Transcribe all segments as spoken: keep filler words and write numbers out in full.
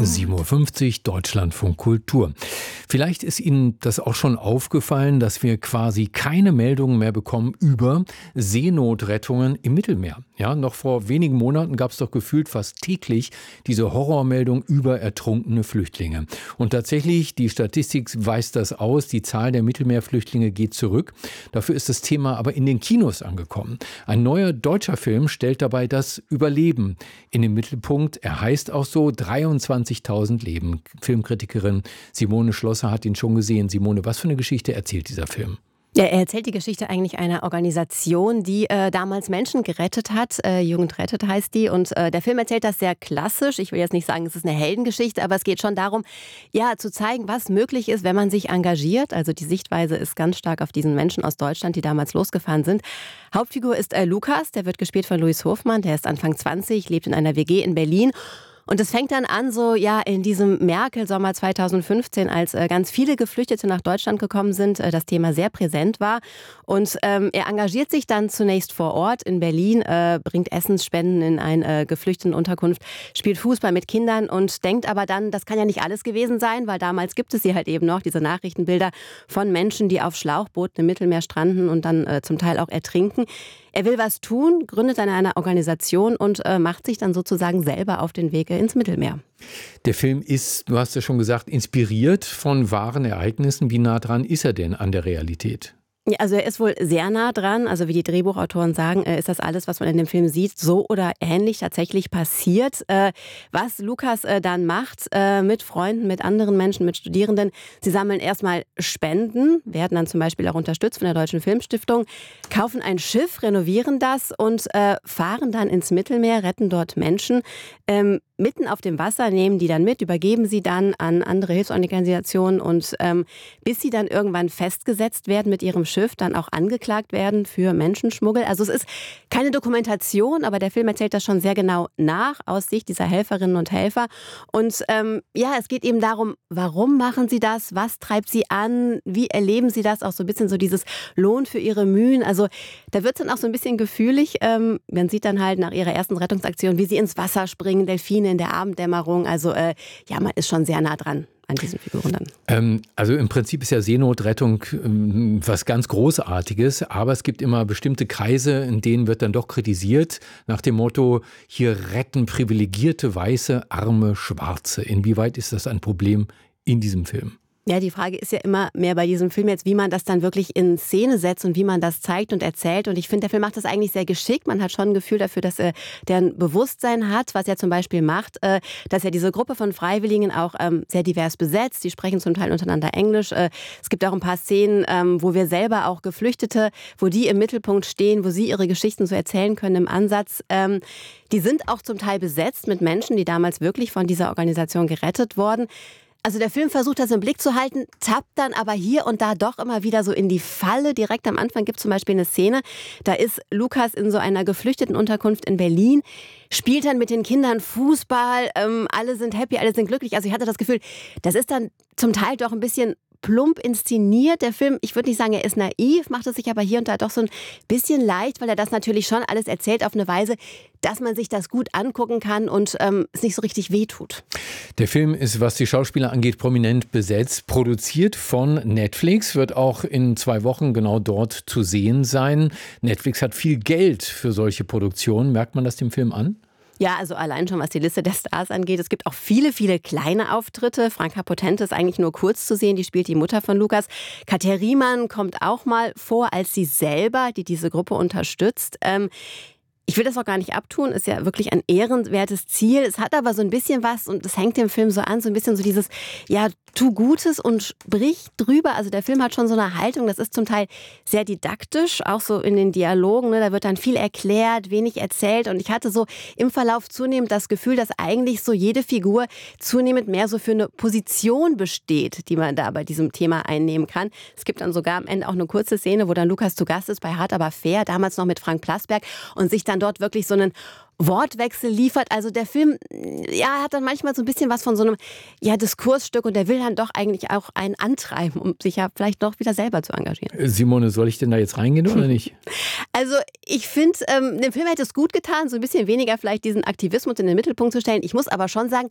sieben Uhr fünfzig, Deutschlandfunk Kultur. Vielleicht ist Ihnen das auch schon aufgefallen, dass wir quasi keine Meldungen mehr bekommen über Seenotrettungen im Mittelmeer. Ja, noch vor wenigen Monaten gab es doch gefühlt fast täglich diese Horrormeldung über ertrunkene Flüchtlinge. Und tatsächlich, die Statistik weist das aus, die Zahl der Mittelmeerflüchtlinge geht zurück. Dafür ist das Thema aber in den Kinos angekommen. Ein neuer deutscher Film stellt dabei das Überleben in den Mittelpunkt. Er heißt auch so, dreiundzwanzigtausend Leben. Filmkritikerin Simone Schlosser hat ihn schon gesehen. Simone, was für eine Geschichte erzählt dieser Film? Ja, er erzählt die Geschichte eigentlich einer Organisation, die äh, damals Menschen gerettet hat. Äh, Jugend rettet heißt die. Und äh, der Film erzählt das sehr klassisch. Ich will jetzt nicht sagen, es ist eine Heldengeschichte, aber es geht schon darum, ja, zu zeigen, was möglich ist, wenn man sich engagiert. Also die Sichtweise ist ganz stark auf diesen Menschen aus Deutschland, die damals losgefahren sind. Hauptfigur ist äh, Lukas, der wird gespielt von Louis Hofmann. Der ist Anfang zwanzig, lebt in einer W G in Berlin. Und es fängt dann an, so ja, in diesem Merkel-Sommer zweitausendfünfzehn, als äh, ganz viele Geflüchtete nach Deutschland gekommen sind, äh, das Thema sehr präsent war. Und ähm, er engagiert sich dann zunächst vor Ort in Berlin, äh, bringt Essensspenden in eine äh, Geflüchtetenunterkunft, spielt Fußball mit Kindern und denkt aber dann, das kann ja nicht alles gewesen sein, weil damals gibt es hier halt eben noch diese Nachrichtenbilder von Menschen, die auf Schlauchbooten im Mittelmeer stranden und dann äh, zum Teil auch ertrinken. Er will was tun, gründet dann eine Organisation und äh, macht sich dann sozusagen selber auf den Weg ins Mittelmeer. Der Film ist, du hast ja schon gesagt, inspiriert von wahren Ereignissen. Wie nah dran ist er denn an der Realität? Ja, also er ist wohl sehr nah dran, also wie die Drehbuchautoren sagen, ist das alles, was man in dem Film sieht, so oder ähnlich tatsächlich passiert. Was Lukas dann macht mit Freunden, mit anderen Menschen, mit Studierenden, sie sammeln erstmal Spenden, werden dann zum Beispiel auch unterstützt von der Deutschen Filmstiftung, kaufen ein Schiff, renovieren das und fahren dann ins Mittelmeer, retten dort Menschen. Mitten auf dem Wasser nehmen die dann mit, übergeben sie dann an andere Hilfsorganisationen und ähm, bis sie dann irgendwann festgesetzt werden mit ihrem Schiff, dann auch angeklagt werden für Menschenschmuggel. Also es ist keine Dokumentation, aber der Film erzählt das schon sehr genau nach, aus Sicht dieser Helferinnen und Helfer. Und ähm, ja, es geht eben darum, warum machen sie das, was treibt sie an, wie erleben sie das, auch so ein bisschen so dieses Lohn für ihre Mühen. Also da wird es dann auch so ein bisschen gefühlig. Ähm, man sieht dann halt nach ihrer ersten Rettungsaktion, wie sie ins Wasser springen, Delfine in der Abenddämmerung. Also äh, ja, man ist schon sehr nah dran an diesen Figuren dann. Ähm, also im Prinzip ist ja Seenotrettung ähm, was ganz Großartiges, aber es gibt immer bestimmte Kreise, in denen wird dann doch kritisiert, nach dem Motto, hier retten privilegierte Weiße, arme Schwarze. Inwieweit ist das ein Problem in diesem Film? Ja, die Frage ist ja immer mehr bei diesem Film jetzt, wie man das dann wirklich in Szene setzt und wie man das zeigt und erzählt. Und ich finde, der Film macht das eigentlich sehr geschickt. Man hat schon ein Gefühl dafür, dass er der ein Bewusstsein hat, was er zum Beispiel macht, äh, dass er diese Gruppe von Freiwilligen auch ähm, sehr divers besetzt. Die sprechen zum Teil untereinander Englisch. Äh, es gibt auch ein paar Szenen, ähm, wo wir selber auch Geflüchtete, wo die im Mittelpunkt stehen, wo sie ihre Geschichten so erzählen können im Ansatz. Ähm, die sind auch zum Teil besetzt mit Menschen, die damals wirklich von dieser Organisation gerettet wurden. Also der Film versucht das im Blick zu halten, tappt dann aber hier und da doch immer wieder so in die Falle. Direkt am Anfang gibt es zum Beispiel eine Szene, da ist Lukas in so einer Geflüchtetenunterkunft in Berlin, spielt dann mit den Kindern Fußball, ähm, alle sind happy, alle sind glücklich. Also ich hatte das Gefühl, das ist dann zum Teil doch ein bisschen plump inszeniert. Der Film, ich würde nicht sagen, er ist naiv, macht es sich aber hier und da doch so ein bisschen leicht, weil er das natürlich schon alles erzählt auf eine Weise, dass man sich das gut angucken kann und ähm, es nicht so richtig wehtut. Der Film ist, was die Schauspieler angeht, prominent besetzt. Produziert von Netflix, wird auch in zwei Wochen genau dort zu sehen sein. Netflix hat viel Geld für solche Produktionen. Merkt man das dem Film an? Ja, also allein schon, was die Liste der Stars angeht. Es gibt auch viele, viele kleine Auftritte. Franka Potente ist eigentlich nur kurz zu sehen. Die spielt die Mutter von Lukas. Katja Riemann kommt auch mal vor als sie selber, die diese Gruppe unterstützt. Ähm, Ich will das auch gar nicht abtun, ist ja wirklich ein ehrenwertes Ziel. Es hat aber so ein bisschen was, und das hängt dem Film so an, so ein bisschen so dieses, ja, tu Gutes und sprich drüber. Also der Film hat schon so eine Haltung, das ist zum Teil sehr didaktisch, auch so in den Dialogen, ne? Da wird dann viel erklärt, wenig erzählt. Und ich hatte so im Verlauf zunehmend das Gefühl, dass eigentlich so jede Figur zunehmend mehr so für eine Position besteht, die man da bei diesem Thema einnehmen kann. Es gibt dann sogar am Ende auch eine kurze Szene, wo dann Lukas zu Gast ist bei Hart aber fair, damals noch mit Frank Plasberg, und sich dann dort wirklich so einen Wortwechsel liefert. Also der Film, ja, hat dann manchmal so ein bisschen was von so einem ja, Diskursstück, und der will dann doch eigentlich auch einen antreiben, um sich ja vielleicht noch wieder selber zu engagieren. Simone, soll ich denn da jetzt reingehen oder nicht? Also ich finde, ähm, dem Film hätte es gut getan, so ein bisschen weniger vielleicht diesen Aktivismus in den Mittelpunkt zu stellen. Ich muss aber schon sagen,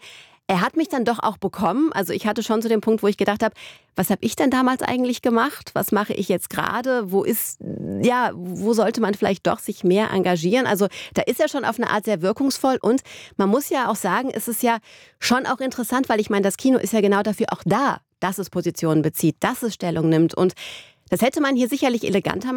er hat mich dann doch auch bekommen. Also ich hatte schon so den Punkt, wo ich gedacht habe, was habe ich denn damals eigentlich gemacht? Was mache ich jetzt gerade? Wo ist, ja, wo sollte man vielleicht doch sich mehr engagieren? Also da ist er schon auf eine Art sehr wirkungsvoll und man muss ja auch sagen, es ist ja schon auch interessant, weil ich meine, das Kino ist ja genau dafür auch da, dass es Positionen bezieht, dass es Stellung nimmt und das hätte man hier sicherlich eleganter machen